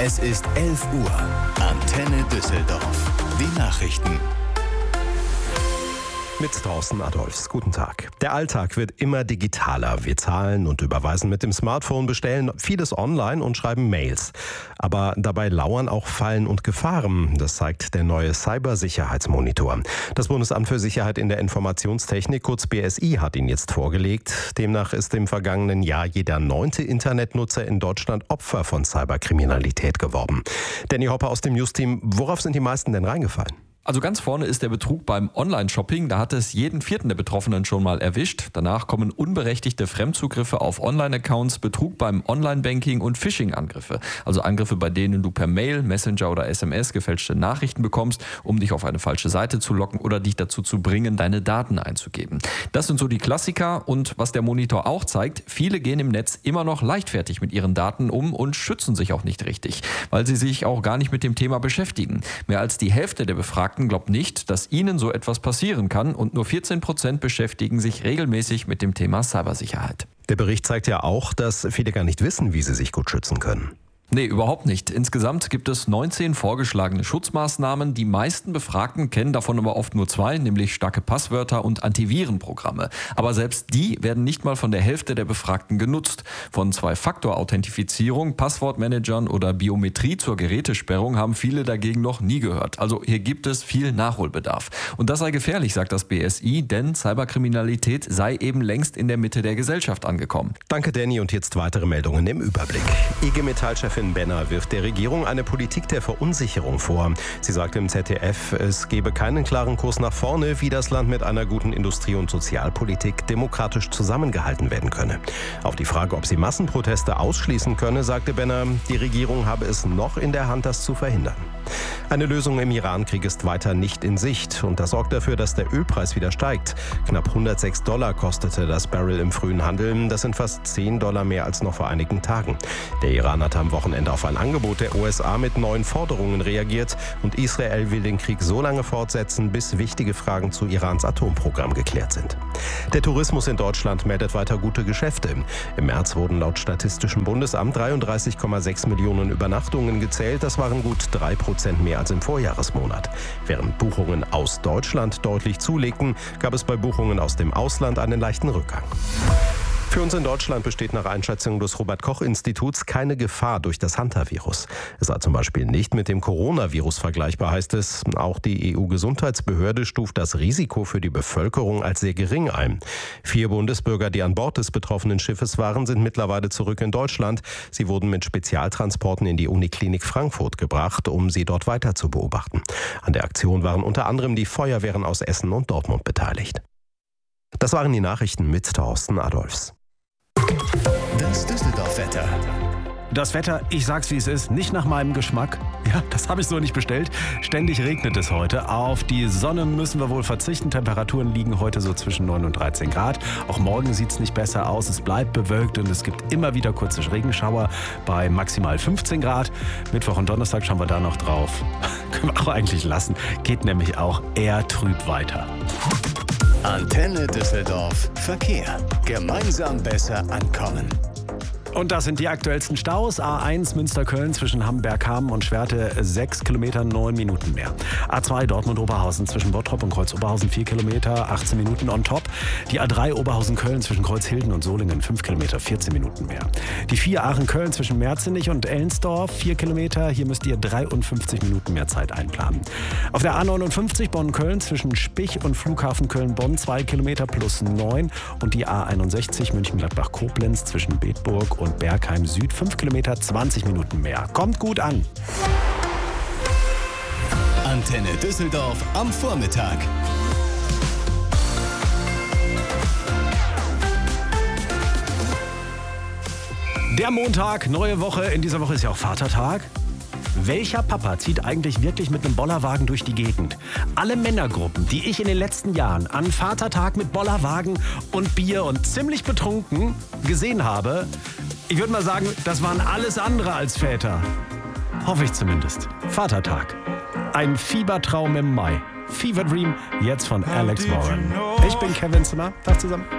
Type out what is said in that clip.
Es ist 11 Uhr. Antenne Düsseldorf. Die Nachrichten. Mit Thorsten Adolfs. Guten Tag. Der Alltag wird immer digitaler. Wir zahlen und überweisen mit dem Smartphone, bestellen vieles online und schreiben Mails. Aber dabei lauern auch Fallen und Gefahren. Das zeigt der neue Cybersicherheitsmonitor. Das Bundesamt für Sicherheit in der Informationstechnik, kurz BSI, hat ihn jetzt vorgelegt. Demnach ist im vergangenen Jahr jeder 9. Internetnutzer in Deutschland Opfer von Cyberkriminalität geworden. Danny Hopper aus dem News-Team, worauf sind die meisten denn reingefallen? Also ganz vorne ist der Betrug beim Online-Shopping. Da hat es jeden 4. der Betroffenen schon mal erwischt. Danach kommen unberechtigte Fremdzugriffe auf Online-Accounts, Betrug beim Online-Banking und Phishing-Angriffe. Also Angriffe, bei denen du per Mail, Messenger oder SMS gefälschte Nachrichten bekommst, um dich auf eine falsche Seite zu locken oder dich dazu zu bringen, deine Daten einzugeben. Das sind so die Klassiker. Und was der Monitor auch zeigt, viele gehen im Netz immer noch leichtfertig mit ihren Daten um und schützen sich auch nicht richtig, weil sie sich auch gar nicht mit dem Thema beschäftigen. Mehr als die Hälfte der Befragten glaubt nicht, dass ihnen so etwas passieren kann, und nur 14% beschäftigen sich regelmäßig mit dem Thema Cybersicherheit. Der Bericht zeigt ja auch, dass viele gar nicht wissen, wie sie sich gut schützen können. Nee, überhaupt nicht. Insgesamt gibt es 19 vorgeschlagene Schutzmaßnahmen. Die meisten Befragten kennen davon aber oft nur 2, nämlich starke Passwörter und Antivirenprogramme. Aber selbst die werden nicht mal von der Hälfte der Befragten genutzt. Von 2-Faktor-Authentifizierung, Passwortmanagern oder Biometrie zur Gerätesperrung haben viele dagegen noch nie gehört. Also hier gibt es viel Nachholbedarf. Und das sei gefährlich, sagt das BSI, denn Cyberkriminalität sei eben längst in der Mitte der Gesellschaft angekommen. Danke, Danny. Und jetzt weitere Meldungen im Überblick. IG Metall-Chefin Benner wirft der Regierung eine Politik der Verunsicherung vor. Sie sagt im ZDF, es gebe keinen klaren Kurs nach vorne, wie das Land mit einer guten Industrie- und Sozialpolitik demokratisch zusammengehalten werden könne. Auf die Frage, ob sie Massenproteste ausschließen könne, sagte Benner, die Regierung habe es noch in der Hand, das zu verhindern. Eine Lösung im Iran-Krieg ist weiter nicht in Sicht, und das sorgt dafür, dass der Ölpreis wieder steigt. Knapp $106 kostete das Barrel im frühen Handel. Das sind fast $10 mehr als noch vor einigen Tagen. Der Iran hatte am Wochenende auf ein Angebot der USA mit neuen Forderungen reagiert, und Israel will den Krieg so lange fortsetzen, bis wichtige Fragen zu Irans Atomprogramm geklärt sind. Der Tourismus in Deutschland meldet weiter gute Geschäfte. Im März wurden laut Statistischem Bundesamt 33,6 Millionen Übernachtungen gezählt. Das waren gut 3% mehr als im Vorjahresmonat. Während Buchungen aus Deutschland deutlich zulegten, gab es bei Buchungen aus dem Ausland einen leichten Rückgang. Für uns in Deutschland besteht nach Einschätzung des Robert-Koch-Instituts keine Gefahr durch das Hantavirus. Es sei zum Beispiel nicht mit dem Coronavirus vergleichbar, heißt es. Auch die EU-Gesundheitsbehörde stuft das Risiko für die Bevölkerung als sehr gering ein. 4 Bundesbürger, die an Bord des betroffenen Schiffes waren, sind mittlerweile zurück in Deutschland. Sie wurden mit Spezialtransporten in die Uniklinik Frankfurt gebracht, um sie dort weiter zu beobachten. An der Aktion waren unter anderem die Feuerwehren aus Essen und Dortmund beteiligt. Das waren die Nachrichten mit Thorsten Adolfs. Das Düsseldorf-Wetter. Das Wetter, ich sag's wie es ist, nicht nach meinem Geschmack. Ja, das habe ich so nicht bestellt. Ständig regnet es heute. Auf die Sonne müssen wir wohl verzichten. Temperaturen liegen heute so zwischen 9 und 13 Grad. Auch morgen sieht's nicht besser aus. Es bleibt bewölkt und es gibt immer wieder kurze Regenschauer bei maximal 15 Grad. Mittwoch und Donnerstag schauen wir da noch drauf. Können wir auch eigentlich lassen. Geht nämlich auch eher trüb weiter. Antenne Düsseldorf. Verkehr. Gemeinsam besser ankommen. Und das sind die aktuellsten Staus. A1 Münster-Köln zwischen Hamm-Berghamen und Schwerte 6 Kilometer, 9 Minuten mehr. A2 Dortmund-Oberhausen zwischen Bottrop und Kreuz-Oberhausen 4 Kilometer, 18 Minuten on top. Die A3 Oberhausen-Köln zwischen Kreuzhilden und Solingen 5 Kilometer, 14 Minuten mehr. Die 4 Aachen-Köln zwischen Merzenich und Ellensdorf 4 Kilometer. Hier müsst ihr 53 Minuten mehr Zeit einplanen. Auf der A59 Bonn-Köln zwischen Spich und Flughafen Köln-Bonn 2 Kilometer plus 9. Und die A61 Mönchengladbach-Koblenz zwischen Bedburg und Bergheim Süd 5 Kilometer, 20 Minuten mehr. Kommt gut an. Antenne Düsseldorf am Vormittag. Der Montag, neue Woche. In dieser Woche ist ja auch Vatertag. Welcher Papa zieht eigentlich wirklich mit einem Bollerwagen durch die Gegend? Alle Männergruppen, die ich in den letzten Jahren an Vatertag mit Bollerwagen und Bier und ziemlich betrunken gesehen habe, ich würde mal sagen, das waren alles andere als Väter. Hoffe ich zumindest. Vatertag. Ein Fiebertraum im Mai. Fever Dream, jetzt von Alex Warren. Ich bin Kevin Zimmer. Tag zusammen.